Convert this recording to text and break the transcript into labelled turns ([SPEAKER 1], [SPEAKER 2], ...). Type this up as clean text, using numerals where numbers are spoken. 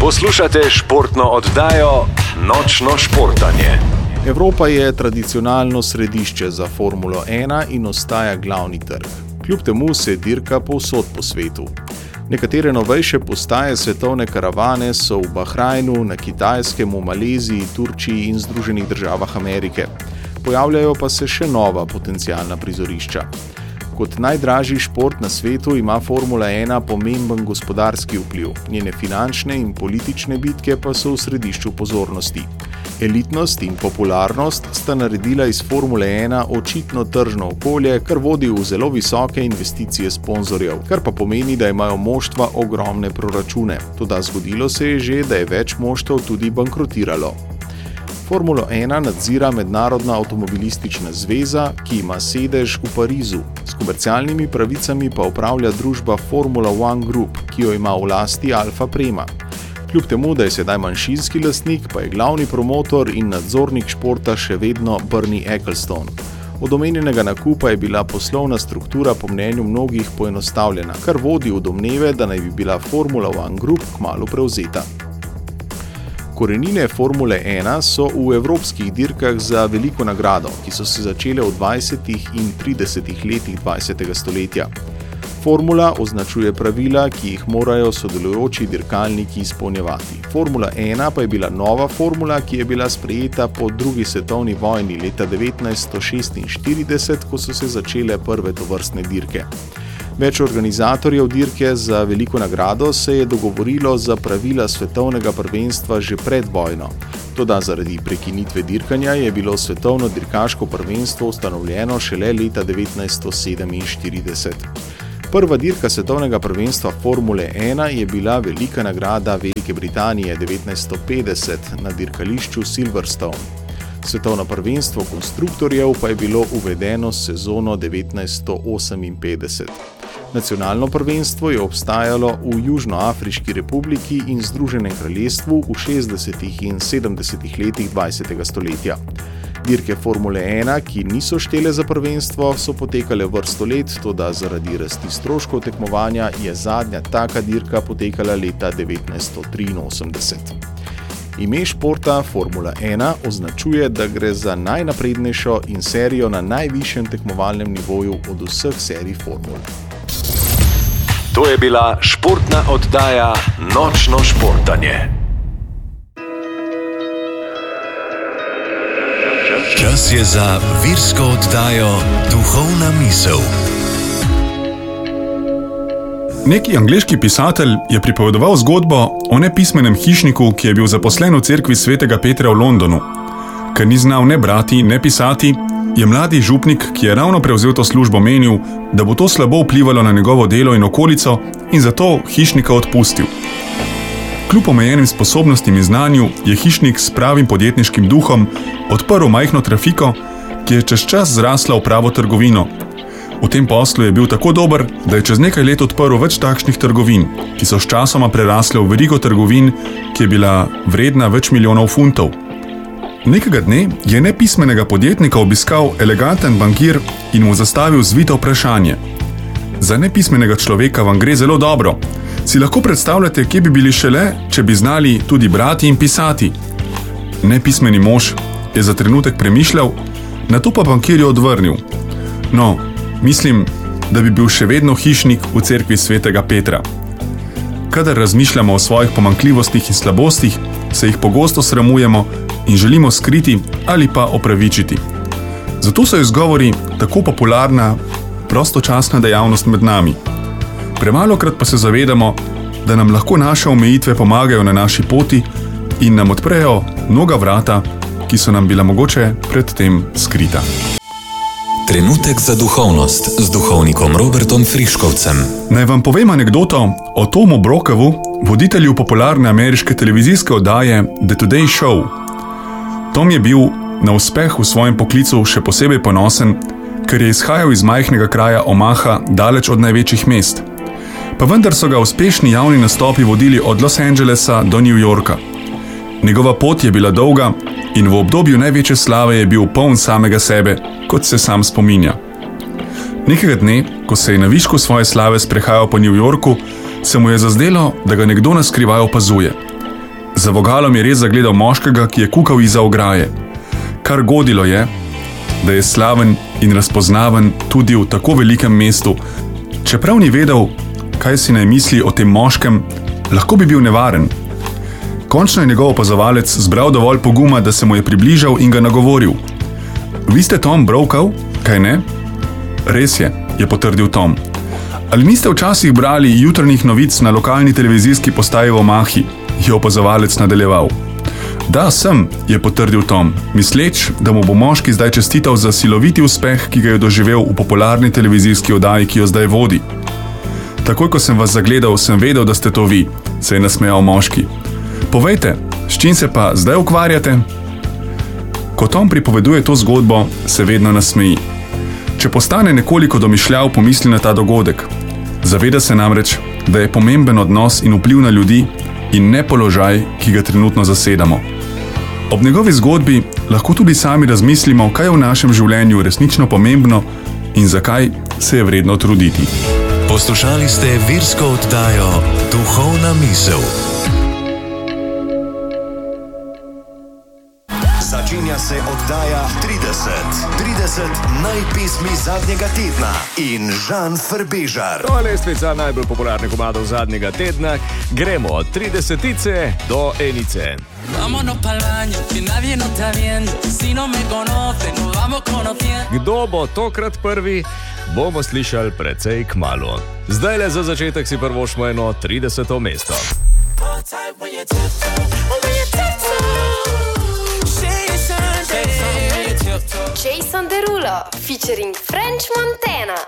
[SPEAKER 1] Poslušate športno oddajo Nočno športanje.
[SPEAKER 2] Evropa je tradicionalno središče za Formulo 1 in ostaja glavni trg. Kljub temu se dirka povsod po svetu. Nekatere novejše postaje svetovne karavane so v Bahrajnu, na Kitajskem, v Maleziji, Turčiji in Združenih državah Amerike. Pojavljajo pa se še nova potencialna prizorišča. Kot najdražji šport na svetu ima Formula 1 pomemben gospodarski vpliv, njene finančne in politične bitke pa so v središču pozornosti. Elitnost in popularnost sta naredila iz Formule 1 očitno tržno okolje, kar vodi v zelo visoke investicije sponzorjev, kar pa pomeni, da imajo moštva ogromne proračune. Toda zgodilo se je že, da je več moštev tudi bankrotiralo. Formulo 1 nadzira Mednarodna avtomobilistična zveza, ki ima sedež v Parizu. S komercialnimi pravicami pa upravlja družba Formula One Group, ki jo ima v lasti Alfa Prema. Kljub temu, da je sedaj manjšinski lastnik, pa je glavni promotor in nadzornik športa še vedno Bernie Ecclestone. Od omenjenega nakupa je bila poslovna struktura po mnenju mnogih poenostavljena, kar vodi v domneve, da naj bi bila Formula One Group kmalu prevzeta. Korenine Formule 1 so v evropskih dirkah za veliko nagrado, ki so se začele v 20. in 30. letih 20. stoletja. Formula označuje pravila, ki jih morajo sodelujoči dirkalniki izpolnjevati. Formula 1 pa je bila nova formula, ki je bila sprejeta po drugi svetovni vojni leta 1946, ko so se začele prve tovrstne dirke. Več organizatorjev dirke za veliko nagrado se je dogovorilo za pravila svetovnega prvenstva že pred vojno. Toda zaradi prekinitve dirkanja je bilo svetovno dirkaško prvenstvo ustanovljeno šele leta 1947. Prva dirka svetovnega prvenstva Formule 1 je bila velika nagrada Velike Britanije 1950 na dirkališču Silverstone. Svetovno prvenstvo konstruktorjev pa je bilo uvedeno s sezono 1958. Nacionalno prvenstvo je obstajalo v Južnoafriški republiki in Združenem kraljestvu v 60. in 70. letih 20. stoletja. Dirke Formule 1, ki niso štele za prvenstvo, so potekale vrsto let, toda zaradi rasti stroškov tekmovanja je zadnja taka dirka potekala leta 1983. Ime športa Formula 1 označuje, da gre za najnaprednejšo in serijo na najvišjem tekmovalnem nivoju od vseh serij formul.
[SPEAKER 1] To je bila športna oddaja Nočno športanje. Čas je za virsko oddajo Duhovna misel.
[SPEAKER 3] Neki angleški pisatelj je pripovedoval zgodbo o nepismenem hišniku, ki je bil zaposlen v cerkvi svetega Petra v Londonu. Ker ni znal ne brati, ne pisati, je mladi župnik, ki je ravno prevzel to službo, menil, da bo to slabo vplivalo na njegovo delo in okolico in zato hišnika odpustil. Kljub omejenim sposobnostim in znanju je hišnik s pravim podjetniškim duhom odprl majhno trafiko, ki je čez čas zrasla v pravo trgovino. V tem poslu je bil tako dober, da je čez nekaj let odprl več takšnih trgovin, ki so sčasoma prerasle v verigo trgovin, ki je bila vredna več milijonov funtov. Nekega dne je nepismenega podjetnika obiskal eleganten bankir in mu zastavil zvito vprašanje. Za nepismenega človeka vam gre zelo dobro. Si lahko predstavljate, kje bi bili šele, če bi znali tudi brati in pisati? Nepismeni mož je za trenutek premišljal, nato pa bankir je odvrnil. No, mislim, da bi bil še vedno hišnik v cerkvi svetega Petra. Kadar razmišljamo o svojih pomanjkljivostih in slabostih, se jih pogosto sramujemo in želimo skriti ali pa opravičiti. Zato so izgovori tako popularna, prostočasna dejavnost med nami. Premalokrat pa se zavedamo, da nam lahko naše omejitve pomagajo na naši poti in nam odprejo mnoga vrata, ki so nam bila mogoče predtem skrita.
[SPEAKER 1] Trenutek za duhovnost z duhovnikom Robertom Friškovcem.
[SPEAKER 3] Naj vam povem anekdoto o Tomu Brokavu, voditelju popularne ameriške televizijske oddaje The Today Show. Tom je bil na uspeh v svojem poklicu še posebej ponosen, ker je izhajal iz majhnega kraja Omaha daleč od največjih mest. Pa vendar so ga uspešni javni nastopi vodili od Los Angelesa do New Yorka. Njegova pot je bila dolga in v obdobju največje slave je bil poln samega sebe, kot se sam spominja. Nekega dne, ko se je na višku svoje slave sprehajal po New Yorku, se mu je zazdelo, da ga nekdo na skrivaj opazuje. Za vogalom je res zagledal moškega, ki je kukal izza ograje. Kar godilo je, da je slaven in razpoznaven tudi v tako velikem mestu. Čeprav ni vedel, kaj si naj misli o tem moškem, lahko bi bil nevaren. Končno je njegov opazovalec zbral dovolj poguma, da se mu je približal in ga nagovoril. Vi ste Tom Brokaw, kaj ne? Res je potrdil Tom. Ali niste včasih brali jutrnjih novic na lokalni televizijski postaji v Omahi? Je opazovalec nadaljeval. Da, sem, je potrdil Tom, misleč, da mu bo moški zdaj čestital za siloviti uspeh, ki ga je doživel v popularni televizijski oddaji, ki jo zdaj vodi. Takoj, ko sem vas zagledal, sem vedel, da ste to vi, se je nasmejal moški. Povejte, s čim se pa zdaj ukvarjate? Ko Tom pripoveduje to zgodbo, se vedno nasmeji. Če postane nekoliko domišljav, pomisli na ta dogodek. Zaveda se namreč, da je pomemben odnos in vpliv na ljudi in ne položaj, ki ga trenutno zasedamo. Ob njegovi zgodbi lahko tudi sami razmislimo, kaj je v našem življenju resnično pomembno in zakaj se je vredno truditi.
[SPEAKER 1] Poslušali ste virsko oddajo Duhovna misel. Začenja se oddaja 30 najpesmi zadnjega tedna in Žan Frbežar.
[SPEAKER 4] To je lestvica najbolj popularnih komadov zadnjega tedna. Gremo od 30 do 1.
[SPEAKER 5] Vámonos pa'l baño, que nadie nos está viendo. Si no me conoce, nos vamos conociendo.
[SPEAKER 4] Kdo bo tokrat prvi, bomo slišali precej kmalu. Zdaj le za začetek si prvošmo eno 30. mesto.
[SPEAKER 6] Jason Derulo featuring French Montana.